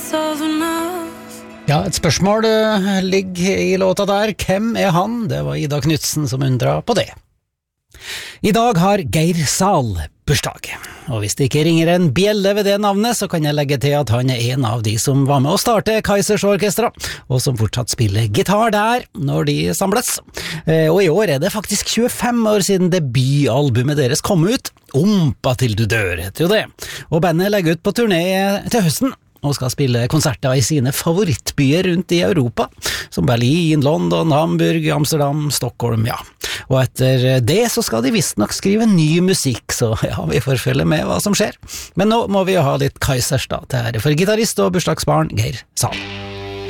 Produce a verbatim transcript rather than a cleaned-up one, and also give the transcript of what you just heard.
Ja, et spørsmål uh, ligger i låta der. Hvem er han? Det var Ida Knudsen som undra på det. I dag har Geir Zahl bursdag, og hvis det ikke ringer en bjelle ved det navnet, så kan jeg legge til at han er en av de som var med å starte Kaizers Orkestra, og som fortsatt spiller gitar der når de samles. Eh, og i år er det faktisk tjuefem år siden debutalbumet deres kom ut. Ompa til du dør, heter jo det. Og bandet legger ut på turné til høsten, og skal spille konserter i sine favorittbyer rundt i Europa, som Berlin, London, Hamburg, Amsterdam, Stockholm, ja. Og etter det så skal de visst nok skrive ny musikk, så ja, vi får følge med hva som skjer. Men nå må vi jo ha litt Kaizers da, til ære for gitarist og bursdagsbarn Geir Zahl.